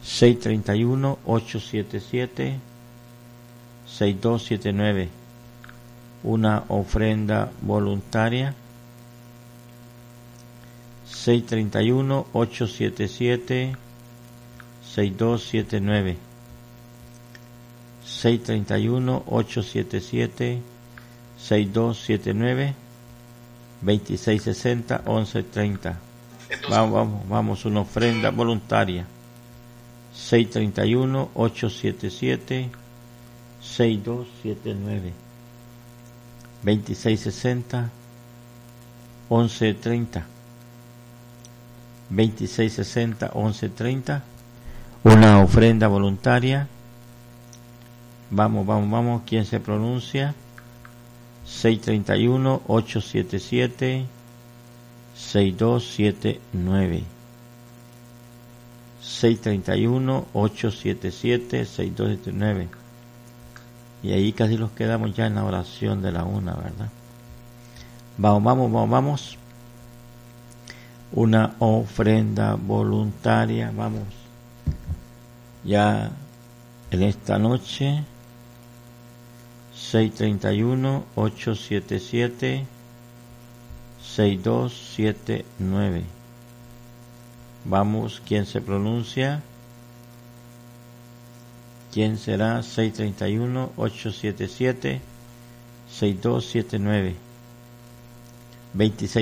631-877-6279. Una ofrenda voluntaria. 631-877-6279. 631-877-6279. 2660-1130. Vamos, una ofrenda voluntaria. 631-877-6279. 2660-1130. 2660-1130. Una ofrenda voluntaria. Vamos, ¿quién se pronuncia? 631-877-6279. 631-877-6279. Y ahí casi nos quedamos ya en la oración de la una, ¿verdad? Vamos. Una ofrenda voluntaria, vamos. Ya en esta noche, 631-877-6279. Vamos, ¿quién se pronuncia? ¿Quién será? 631-877-6279. 26